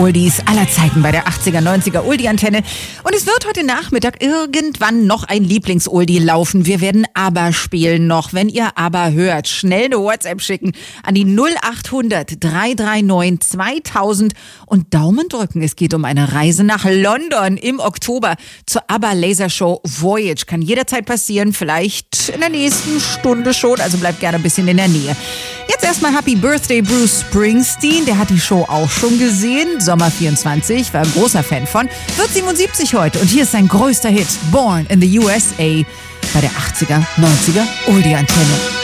Oldies aller Zeiten bei der 80er, 90er Oldie-Antenne. Und es wird heute Nachmittag irgendwann noch ein Lieblings-Oldie laufen. Wir werden ABBA spielen noch. Wenn ihr ABBA hört, schnell eine WhatsApp schicken an die 0800 339 2000 und Daumen drücken. Es geht um eine Reise nach London im Oktober zur ABBA Lasershow Voyage. Kann jederzeit passieren, vielleicht in der nächsten Stunde schon, also bleibt gerne ein bisschen in der Nähe. Jetzt erstmal Happy Birthday Bruce Springsteen, der hat die Show auch schon gesehen. Sommer 24, war ein großer Fan von, wird 77 heute und hier ist sein größter Hit, Born in the USA, bei der 80er, 90er Oldie-Antenne.